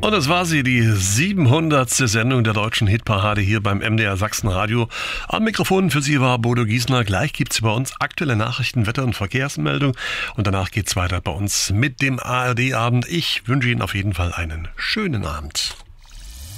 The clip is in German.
Und das war sie, die 700. Sendung der deutschen Hitparade hier beim MDR Sachsenradio. Am Mikrofon für Sie war Bodo Giesner. Gleich gibt es bei uns aktuelle Nachrichten, Wetter- und Verkehrsmeldung. Und danach geht es weiter bei uns mit dem ARD-Abend. Ich wünsche Ihnen auf jeden Fall einen schönen Abend.